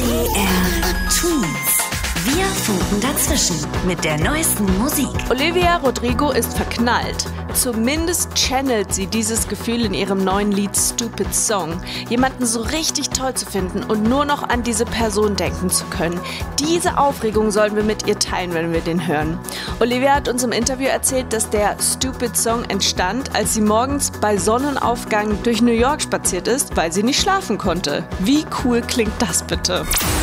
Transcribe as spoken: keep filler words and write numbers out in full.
R Tweets. Wir funken dazwischen mit der neuesten Musik. Olivia Rodrigo ist verknallt. Zumindest channelt sie dieses Gefühl in ihrem neuen Lied Stupid Song. Jemanden so richtig toll zu finden und nur noch an diese Person denken zu können. Diese Aufregung sollen wir mit ihr teilen, wenn wir den hören. Olivia hat uns im Interview erzählt, dass der Stupid Song entstand, als sie morgens bei Sonnenaufgang durch New York spaziert ist, weil sie nicht schlafen konnte. Wie cool klingt das bitte?